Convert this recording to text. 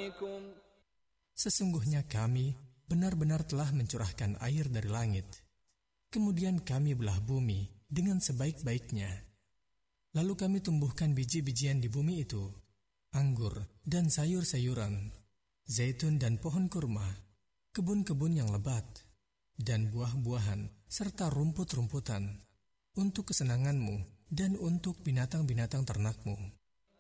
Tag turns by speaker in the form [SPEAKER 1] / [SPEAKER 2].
[SPEAKER 1] Sesungguhnya kami benar-benar telah mencurahkan air dari langit. Kemudian kami belah bumi dengan sebaik-baiknya. Lalu kami tumbuhkan biji-bijian di bumi itu, anggur dan sayur-sayuran, zaitun dan pohon kurma, kebun-kebun yang lebat, dan buah-buahan, serta rumput-rumputan, untuk kesenanganmu dan untuk binatang-binatang ternakmu.